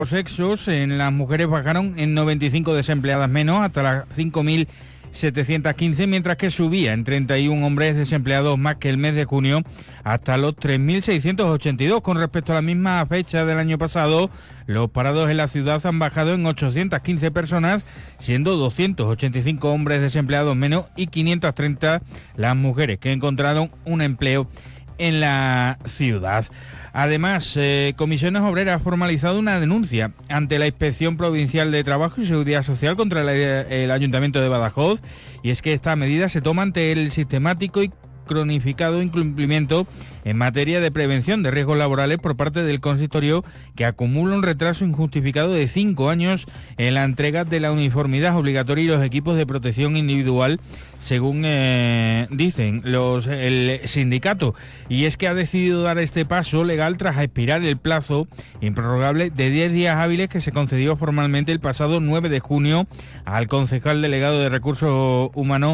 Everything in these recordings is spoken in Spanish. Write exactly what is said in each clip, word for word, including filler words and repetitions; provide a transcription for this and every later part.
sexos, en las mujeres bajaron en noventa y cinco desempleadas menos, hasta las cinco mil setecientos quince, mientras que subía en treinta y uno hombres desempleados más que el mes de junio, hasta los tres mil seiscientos ochenta y dos. Con respecto a la misma fecha del año pasado, los parados en la ciudad han bajado en ochocientas quince personas, siendo doscientos ochenta y cinco hombres desempleados menos y quinientas treinta las mujeres que encontraron un empleo en la ciudad. Además, eh, Comisiones Obreras ha formalizado una denuncia ante la Inspección Provincial de Trabajo y Seguridad Social contra la, el Ayuntamiento de Badajoz, y es que esta medida se toma ante el sistemático y cronificado incumplimiento en materia de prevención de riesgos laborales por parte del consistorio, que acumula un retraso injustificado de cinco años en la entrega de la uniformidad obligatoria y los equipos de protección individual, según eh, dicen los el sindicato. Y es que ha decidido dar este paso legal tras expirar el plazo improrrogable de diez días hábiles que se concedió formalmente el pasado nueve de junio al concejal delegado de Recursos Humanos,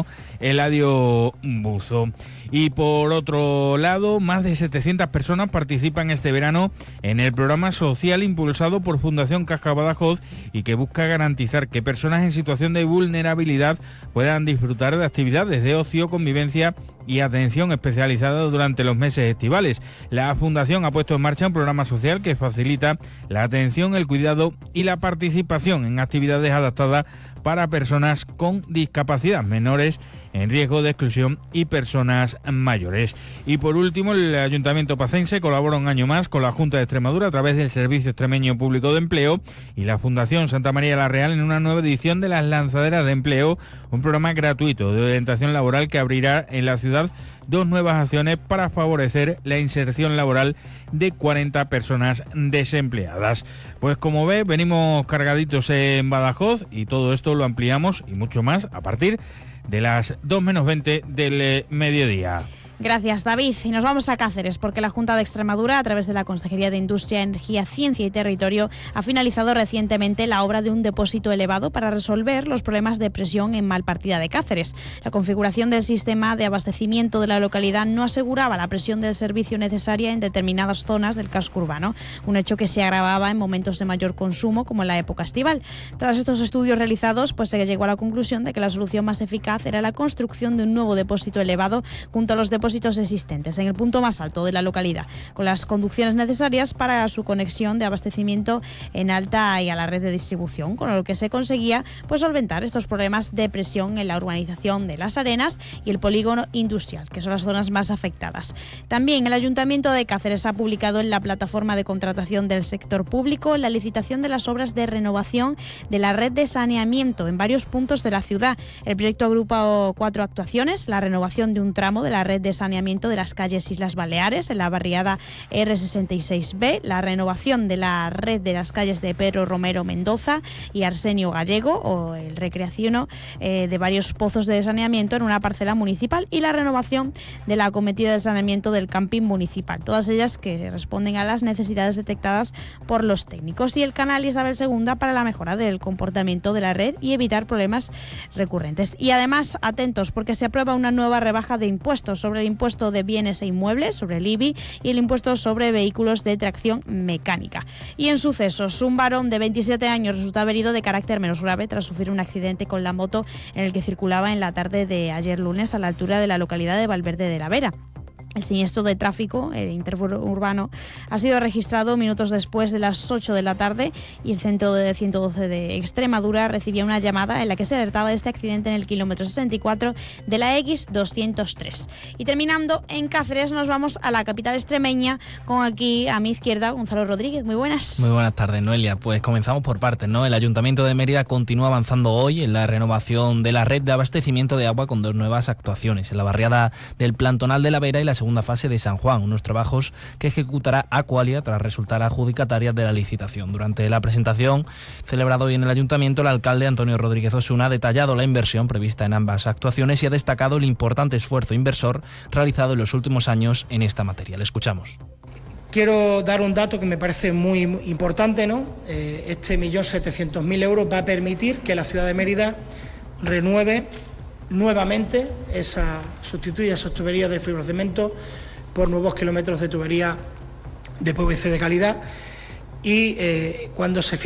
Eladio Buzo. Y por otro lado, más de setecientas personas participan este verano en el programa social impulsado por Fundación Caja Badajoz y que busca garantizar que personas en situación de vulnerabilidad puedan disfrutar de actividades de ocio, convivencia y atención especializada durante los meses estivales. La Fundación ha puesto en marcha un programa social que facilita la atención, el cuidado y la participación en actividades adaptadas para personas con discapacidad, menores en riesgo de exclusión y personas mayores. Y por último, el Ayuntamiento Pacense colabora un año más con la Junta de Extremadura a través del Servicio Extremeño Público de Empleo y la Fundación Santa María la Real en una nueva edición de las Lanzaderas de Empleo, un programa gratuito de orientación laboral que abrirá en la ciudad dos nuevas acciones para favorecer la inserción laboral de cuarenta personas desempleadas. Pues como ve, venimos cargaditos en Badajoz y todo esto lo ampliamos y mucho más a partir de las dos menos veinte del mediodía. Gracias, David. Y nos vamos a Cáceres, porque la Junta de Extremadura, a través de la Consejería de Industria, Energía, Ciencia y Territorio, ha finalizado recientemente la obra de un depósito elevado para resolver los problemas de presión en Malpartida de Cáceres. La configuración del sistema de abastecimiento de la localidad no aseguraba la presión del servicio necesaria en determinadas zonas del casco urbano, un hecho que se agravaba en momentos de mayor consumo, como en la época estival. Tras estos estudios realizados, pues se llegó a la conclusión de que la solución más eficaz era la construcción de un nuevo depósito elevado junto a los depósitos existentes en el punto más alto de la localidad, con las conducciones necesarias para su conexión de abastecimiento en alta y a la red de distribución, con lo que se conseguía pues solventar estos problemas de presión en la urbanización de Las Arenas y el polígono industrial, que son las zonas más afectadas. También el Ayuntamiento de Cáceres ha publicado en la plataforma de contratación del sector público la licitación de las obras de renovación de la red de saneamiento en varios puntos de la ciudad. El proyecto agrupa cuatro actuaciones: la renovación de un tramo de la red de saneamiento de las calles Islas Baleares en la barriada erre sesenta y seis be, la renovación de la red de las calles de Pedro Romero Mendoza y Arsenio Gallego, o el recreaciono eh, de varios pozos de saneamiento en una parcela municipal, y la renovación de la acometida de saneamiento del camping municipal, todas ellas que responden a las necesidades detectadas por los técnicos, y el canal Isabel segunda para la mejora del comportamiento de la red y evitar problemas recurrentes. Y además, atentos, porque se aprueba una nueva rebaja de impuestos sobre el impuesto de bienes e inmuebles, sobre el I B I, y el impuesto sobre vehículos de tracción mecánica. Y en sucesos, un varón de veintisiete años resulta herido de carácter menos grave tras sufrir un accidente con la moto en el que circulaba en la tarde de ayer lunes a la altura de la localidad de Valverde de la Vera. El siniestro de tráfico, el interurbano, ha sido registrado minutos después de las ocho de la tarde y el centro de ciento doce de Extremadura recibía una llamada en la que se alertaba de este accidente en el kilómetro sesenta y cuatro de la equis doscientos tres. Y terminando en Cáceres, nos vamos a la capital extremeña, con aquí a mi izquierda Gonzalo Rodríguez. Muy buenas. Muy buenas tardes, Noelia. Pues comenzamos por partes, ¿no? El Ayuntamiento de Mérida continúa avanzando hoy en la renovación de la red de abastecimiento de agua con dos nuevas actuaciones, en la barriada del Plantonal de la Vera y la segunda fase de San Juan, unos trabajos que ejecutará Aqualia tras resultar adjudicataria de la licitación. Durante la presentación celebrada hoy en el Ayuntamiento, el alcalde Antonio Rodríguez Osuna ha detallado la inversión prevista en ambas actuaciones y ha destacado el importante esfuerzo inversor realizado en los últimos años en esta materia. Le escuchamos. Quiero dar un dato que me parece muy importante, ¿no? Eh, este millón setecientos mil euros va a permitir que la ciudad de Mérida renueve nuevamente esa, sustituya esas tuberías de fibrocemento por nuevos kilómetros de tubería de P V C de calidad, y eh, cuando se